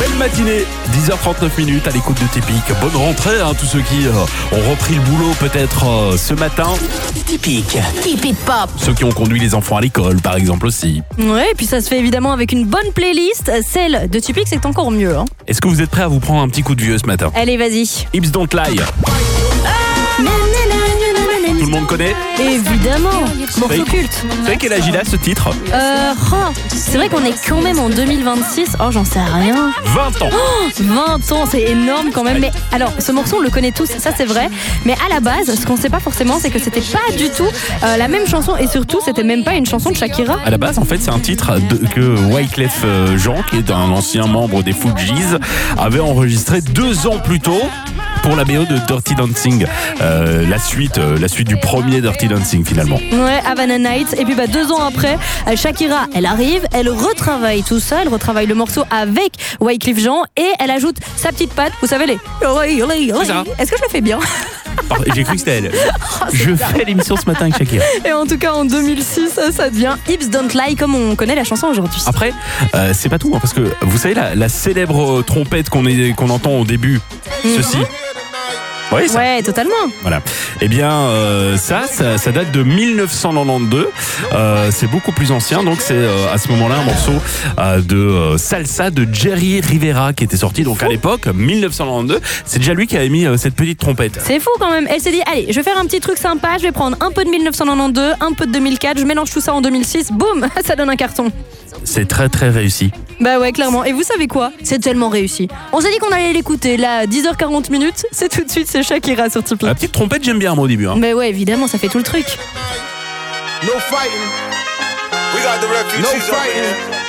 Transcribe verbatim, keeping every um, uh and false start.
Belle matinée, dix heures trente-neuf minutes à l'écoute de Typique. Bonne rentrée, hein, tous ceux qui euh, ont repris le boulot peut-être euh, ce matin. Typique. Typique Pop. Ceux qui ont conduit les enfants à l'école, par exemple, aussi. Ouais, et puis ça se fait évidemment avec une bonne playlist. Celle de Typique, c'est encore mieux. Hein. Est-ce que vous êtes prêts à vous prendre un petit coup de vieux ce matin? Allez, vas-y. Hips Don't Lie. Tout le monde connaît? Évidemment. Morceau culte. Vous savez quel âge il a ce titre? Euh, oh, c'est vrai qu'on est quand même en deux mille vingt-six. Oh, j'en sais rien. vingt ans. Oh, vingt ans, c'est énorme quand même. Mais alors, ce morceau, on le connaît tous, ça c'est vrai. Mais à la base, ce qu'on sait pas forcément, c'est que c'était pas du tout euh, la même chanson. Et surtout, c'était même pas une chanson de Shakira. À la base, en fait, c'est un titre de, que Wyclef euh, Jean, qui est un ancien membre des Fugees, avait enregistré deux ans plus tôt pour la B O de Dirty Dancing, euh, la suite, euh, la suite du premier Dirty Dancing finalement. Ouais, Havana Nights. Et puis bah deux ans après, euh, Shakira, elle arrive, elle retravaille tout ça, elle retravaille le morceau avec Wyclef Jean et elle ajoute sa petite patte. Vous savez les. C'est ça. Est-ce que je le fais bien? J'ai cru que c'était elle. Je fais l'émission ce matin avec Shakira. Et en tout cas, en deux mille six, ça devient Hips Don't Lie comme on connaît la chanson aujourd'hui. Après, euh, c'est pas tout, hein, parce que vous savez la, la célèbre trompette qu'on est, qu'on entend au début, mm-hmm. ceci. Oui, ça. Ouais, totalement. Voilà. Eh bien, euh, ça, ça, ça date de dix-neuf cent quatre-vingt-douze. Euh, c'est beaucoup plus ancien. Donc, c'est euh, à ce moment-là un morceau euh, de euh, salsa de Jerry Rivera qui était sorti. Donc, à l'époque, dix-neuf cent quatre-vingt-douze. C'est déjà lui qui avait mis euh, cette petite trompette. C'est fou quand même. Elle s'est dit, allez, je vais faire un petit truc sympa. Je vais prendre un peu de dix-neuf cent quatre-vingt-douze, un peu de deux mille quatre. Je mélange tout ça en deux mille six. Boum, ça donne un carton. C'est très très réussi. Bah ouais, clairement. Et vous savez quoi? C'est tellement réussi. On s'est dit qu'on allait l'écouter. Là, dix heures quarante minutes. C'est tout de suite, c'est Shakira sur Typique. La petite trompette, j'aime bien moi au début. Hein. Bah ouais, évidemment, ça fait tout le truc. No fighting. We got the refugees no fighting.